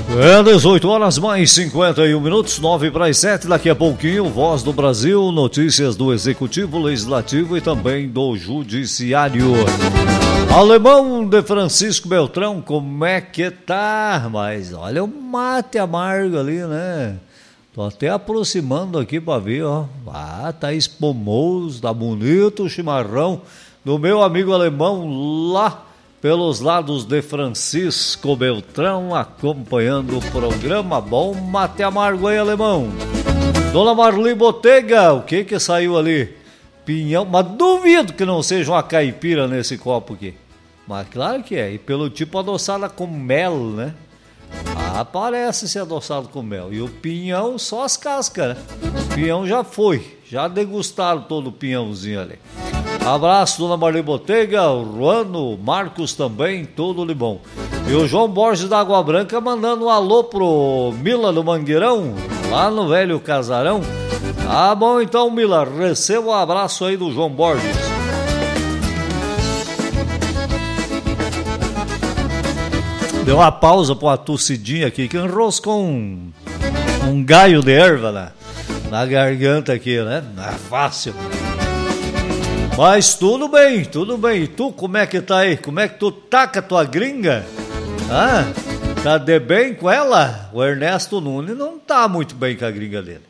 18 horas mais 51 minutos, 9 para as 7. Daqui a pouquinho, Voz do Brasil, notícias do Executivo, Legislativo e também do Judiciário. Alemão de Francisco Beltrão, como é que tá? Mas olha o mate amargo ali, né? Tô até aproximando aqui para ver, ó. Ah, tá espumoso, tá bonito o chimarrão do meu amigo alemão lá pelos lados de Francisco Beltrão, acompanhando o programa. Bom mate amargo aí, alemão. Dona Marli Botega, o que saiu ali? Pinhão, mas duvido que não seja uma caipira nesse copo aqui. Mas claro que é, e pelo tipo adoçada com mel, né? Ah, parece ser adoçado com mel. E o pinhão, só as cascas, né? O pinhão já foi, já degustaram todo o pinhãozinho ali. Abraço, Dona Marli Botega, o Ruano, o Marcos também, tudo de bom. E o João Borges da Água Branca mandando um alô pro Mila do Mangueirão, lá no velho casarão. Ah, bom então, Mila, receba um abraço aí do João Borges. Deu uma pausa pra uma tossidinha aqui, que enroscou um gaio de erva na garganta aqui, né? Não é fácil. Mas tudo bem, tudo bem. E tu, como é que tá aí? Como é que tu tá com a tua gringa? Ah, tá de bem com ela? O Ernesto Nunes não tá muito bem com a gringa dele.